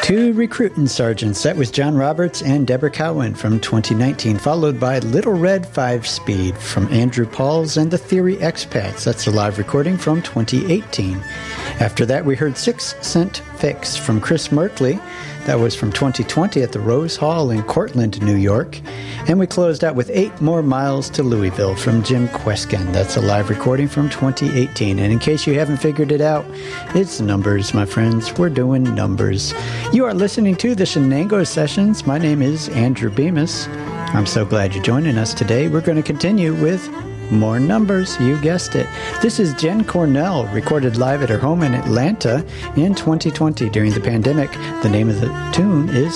Two Recruiting Sergeants. That was John Roberts and Deborah Cowan from 2019, followed by Little Red 5-Speed from Andrew Pauls and the Theory Expats. That's a live recording from 2018. After that, we heard 6 Cent Fix from Chris Merkley. That was from 2020 at the Rose Hall in Cortland, New York. And we closed out with 8 More Miles to Louisville from Jim Queskin. That's a live recording from 2018. And in case you haven't figured it out, it's numbers, my friends. We're doing numbers. You are listening to the Shenango Sessions. My name is Andrew Bemis. I'm so glad you're joining us today. We're going to continue with more numbers, you guessed it. This is Jen Cornell, recorded live at her home in Atlanta in 2020 during the pandemic. The name of the tune is